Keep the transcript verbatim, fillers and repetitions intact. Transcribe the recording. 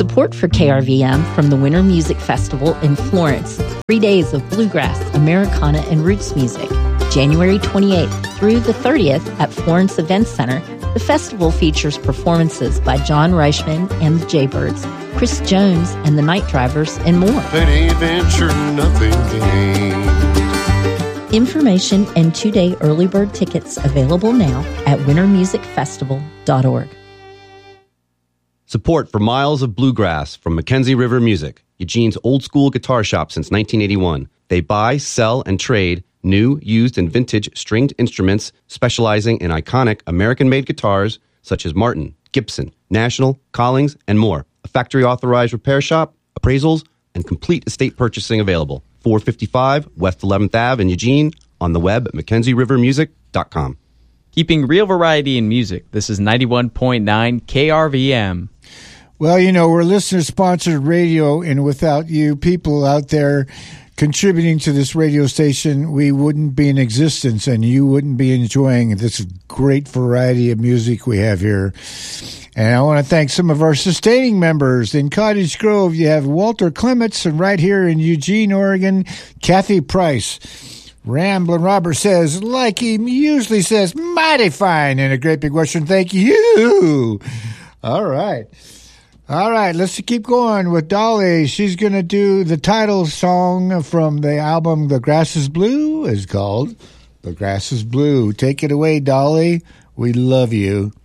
Support for K R V M from the Winter Music Festival in Florence. Three days of bluegrass, Americana, and roots music. January twenty-eighth through the thirtieth at Florence Events Center. The festival features performances by John Reichman and the Jaybirds, Chris Jones and the Night Drivers, and more. That ain't venture, nothing gained. Information and two-day early bird tickets available now at winter music festival dot org. Support for Miles of Bluegrass from Mackenzie River Music, Eugene's old-school guitar shop since nineteen eighty-one. They buy, sell, and trade new, used, and vintage stringed instruments specializing in iconic American-made guitars such as Martin, Gibson, National, Collings, and more. A factory-authorized repair shop, appraisals, and complete estate purchasing available. four fifty-five West eleventh Avenue in Eugene, on the web at mackenzie river music dot com. Keeping real variety in music, this is ninety-one point nine K R V M. Well, you know, we're listener-sponsored radio, and without you people out there contributing to this radio station, we wouldn't be in existence, and you wouldn't be enjoying this great variety of music we have here. And I want to thank some of our sustaining members. In Cottage Grove, you have Walter Clements, and right here in Eugene, Oregon, Kathy Price. Ramblin' Robert says, like he usually says, mighty fine, and a great big Western thank you. All right. All right, let's keep going with Dolly. She's going to do the title song from the album The Grass is Blue. It's called The Grass is Blue. Take it away, Dolly. We love you.